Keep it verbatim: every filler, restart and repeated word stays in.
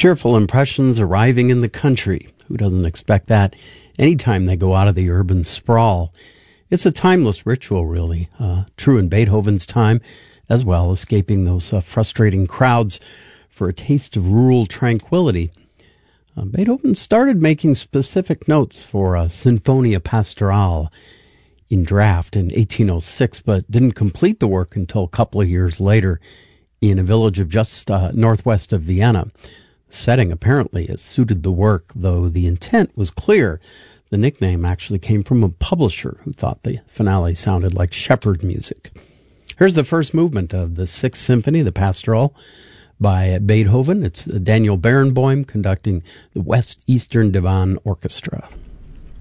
Cheerful impressions arriving in the country. Who doesn't expect that anytime they go out of the urban sprawl? It's a timeless ritual, really, uh, true in Beethoven's time as well, escaping those uh, frustrating crowds for a taste of rural tranquility. Uh, Beethoven started making specific notes for uh, Sinfonia Pastorale in draft in eighteen oh six, but didn't complete the work until a couple of years later in a village of just uh, northwest of Vienna. The setting apparently has suited the work, though the intent was clear. The nickname actually came from a publisher who thought the finale sounded like shepherd music. Here's the first movement of the Sixth Symphony, the Pastoral, by Beethoven. It's Daniel Barenboim conducting the West Eastern Divan Orchestra.